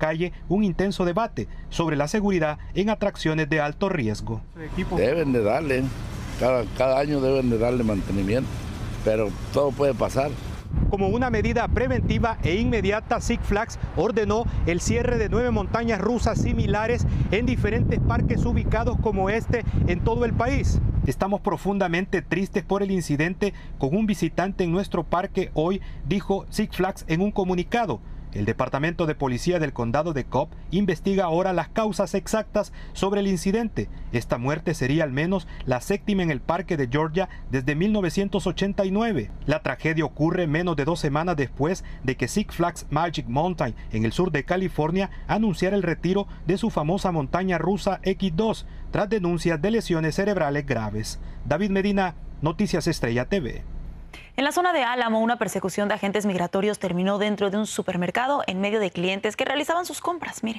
calle un intenso debate sobre la seguridad en atracciones de alto riesgo. Deben de darle, cada año deben de darle mantenimiento, pero todo puede pasar. Como una medida preventiva e inmediata, Six Flags ordenó el cierre de 9 montañas rusas similares en diferentes parques ubicados como este en todo el país. Estamos profundamente tristes por el incidente con un visitante en nuestro parque hoy, dijo Six Flags en un comunicado. El Departamento de Policía del Condado de Cobb investiga ahora las causas exactas sobre el incidente. Esta muerte sería al menos la 7ª en el parque de Georgia desde 1989. La tragedia ocurre menos de 2 semanas después de que Six Flags Magic Mountain, en el sur de California, anunciara el retiro de su famosa montaña rusa X2 tras denuncias de lesiones cerebrales graves. David Medina, Noticias Estrella TV. En la zona de Álamo, una persecución de agentes migratorios terminó dentro de un supermercado en medio de clientes que realizaban sus compras. Mire.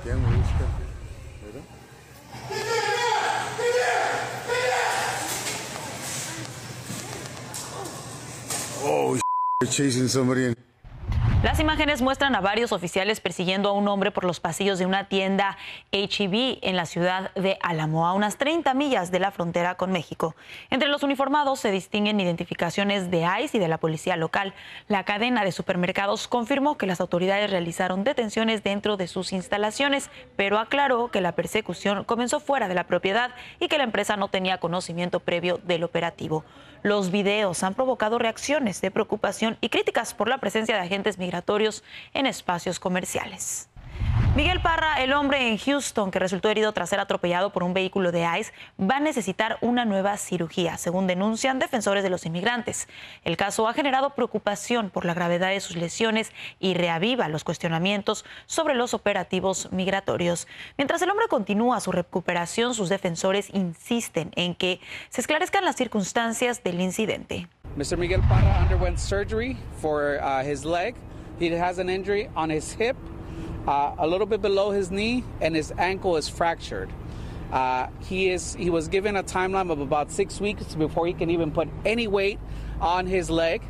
Oh, chasing somebody. Las imágenes muestran a varios oficiales persiguiendo a un hombre por los pasillos de una tienda H-E-B en la ciudad de Álamo, a unas 30 millas de la frontera con México. Entre los uniformados se distinguen identificaciones de ICE y de la policía local. La cadena de supermercados confirmó que las autoridades realizaron detenciones dentro de sus instalaciones, pero aclaró que la persecución comenzó fuera de la propiedad y que la empresa no tenía conocimiento previo del operativo. Los videos han provocado reacciones de preocupación y críticas por la presencia de agentes migratorios en espacios comerciales. Miguel Parra, el hombre en Houston que resultó herido tras ser atropellado por un vehículo de ICE, va a necesitar una nueva cirugía, según denuncian defensores de los inmigrantes. El caso ha generado preocupación por la gravedad de sus lesiones y reaviva los cuestionamientos sobre los operativos migratorios. Mientras el hombre continúa su recuperación, sus defensores insisten en que se esclarezcan las circunstancias del incidente. Mr. Miguel Parra underwent surgery for his leg. He has an injury on his hip, a little bit below his knee, and his ankle is fractured. He was given a timeline of about 6 weeks before he can even put any weight on his leg.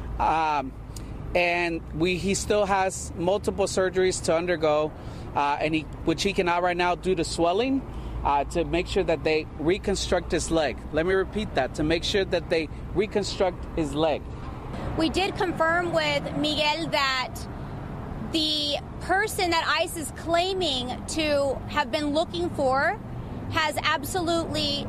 And he still has multiple surgeries to undergo, which he cannot right now due to swelling, to make sure that they reconstruct his leg. Let me repeat that, to make sure that they reconstruct his leg. We did confirm with Miguel that the person that ICE is claiming to have been looking for has absolutely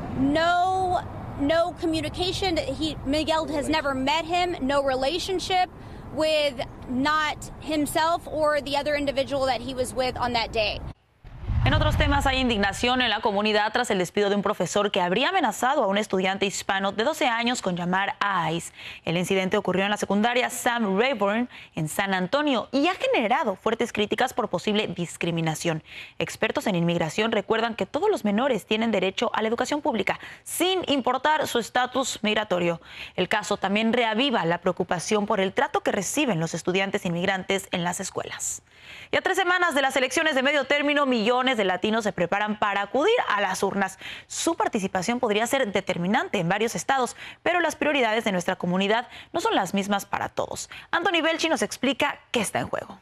no communication. Miguel has never met him, no relationship with not himself or the other individual that he was with on that day. En otros temas, hay indignación en la comunidad tras el despido de un profesor que habría amenazado a un estudiante hispano de 12 años con llamar a ICE. El incidente ocurrió en la secundaria Sam Rayburn en San Antonio y ha generado fuertes críticas por posible discriminación. Expertos en inmigración recuerdan que todos los menores tienen derecho a la educación pública, sin importar su estatus migratorio. El caso también reaviva la preocupación por el trato que reciben los estudiantes inmigrantes en las escuelas. Y a 3 semanas de las elecciones de medio término, millones de latinos se preparan para acudir a las urnas. Su participación podría ser determinante en varios estados, pero las prioridades de nuestra comunidad no son las mismas para todos. Anthony Belchi nos explica qué está en juego.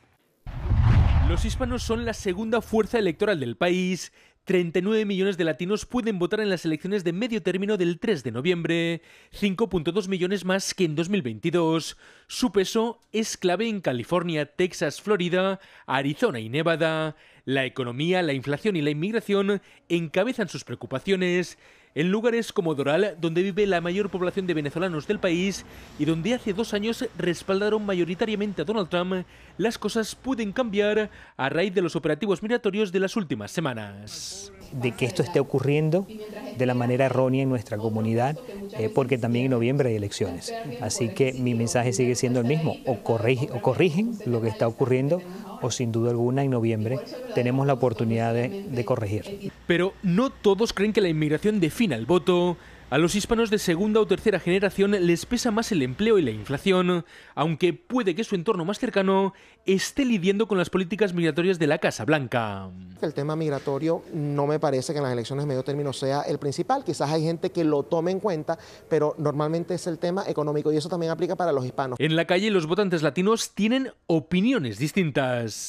Los hispanos son la segunda fuerza electoral del país. 39 millones de latinos pueden votar en las elecciones de medio término del 3 de noviembre, 5.2 millones más que en 2022. Su peso es clave en California, Texas, Florida, Arizona y Nevada. La economía, la inflación y la inmigración encabezan sus preocupaciones. En lugares como Doral, donde vive la mayor población de venezolanos del país y donde hace 2 años respaldaron mayoritariamente a Donald Trump, las cosas pueden cambiar a raíz de los operativos migratorios de las últimas semanas. De que esto esté ocurriendo de la manera errónea en nuestra comunidad, porque también en noviembre hay elecciones. Así que mi mensaje sigue siendo el mismo, o corrigen lo que está ocurriendo, o sin duda alguna en noviembre tenemos la oportunidad de corregir. Pero no todos creen que la inmigración defina el voto. A los hispanos de segunda o tercera generación les pesa más el empleo y la inflación, aunque puede que su entorno más cercano esté lidiando con las políticas migratorias de la Casa Blanca. El tema migratorio no me parece que en las elecciones de medio término sea el principal. Quizás hay gente que lo tome en cuenta, pero normalmente es el tema económico y eso también aplica para los hispanos. En la calle los votantes latinos tienen opiniones distintas.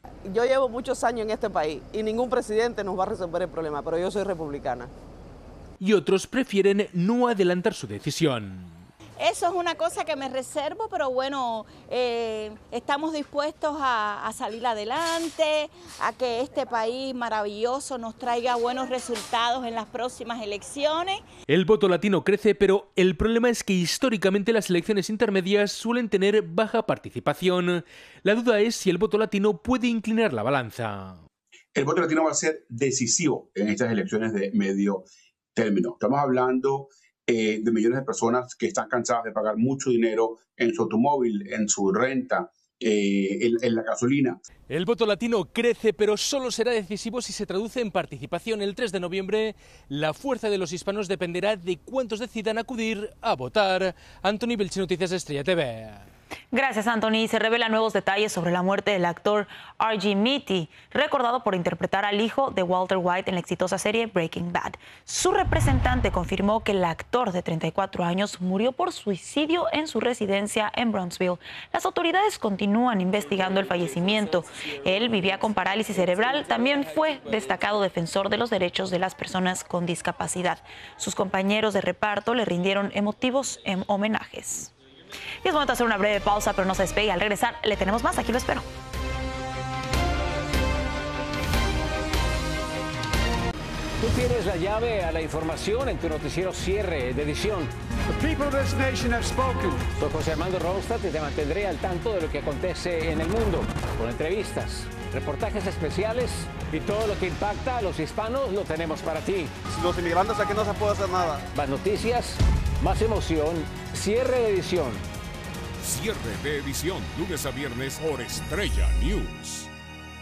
Yo llevo muchos años en este país y ningún presidente nos va a resolver el problema, pero yo soy republicana. Y otros prefieren no adelantar su decisión. Eso es una cosa que me reservo, pero bueno, estamos dispuestos a salir adelante, a que este país maravilloso nos traiga buenos resultados en las próximas elecciones. El voto latino crece, pero el problema es que históricamente las elecciones intermedias suelen tener baja participación. La duda es si el voto latino puede inclinar la balanza. El voto latino va a ser decisivo en estas elecciones de medio término. Estamos hablando de millones de personas que están cansadas de pagar mucho dinero en su automóvil, en su renta, en la gasolina. El voto latino crece, pero solo será decisivo si se traduce en participación. El 3 de noviembre, la fuerza de los hispanos dependerá de cuántos decidan acudir a votar. Anthony Belchi, Noticias Estrella TV. Gracias, Anthony. Se revelan nuevos detalles sobre la muerte del actor R.G. Mitty, recordado por interpretar al hijo de Walter White en la exitosa serie Breaking Bad. Su representante confirmó que el actor de 34 años murió por suicidio en su residencia en Brownsville. Las autoridades continúan investigando el fallecimiento. Él vivía con parálisis cerebral. También fue destacado defensor de los derechos de las personas con discapacidad. Sus compañeros de reparto le rindieron emotivos homenajes. Y es momento de hacer una breve pausa, pero no se despegue. Al regresar le tenemos más, aquí lo espero. Tú tienes la llave a la información en tu noticiero cierre de edición. The people of this nation have spoken. Soy José Armando Ronstadt y te mantendré al tanto de lo que acontece en el mundo, con entrevistas, reportajes especiales y todo lo que impacta a los hispanos lo tenemos para ti. Los inmigrantes aquí no se puede hacer nada. Más noticias, más emoción, cierre de edición. Cierre de edición, lunes a viernes por Estrella News.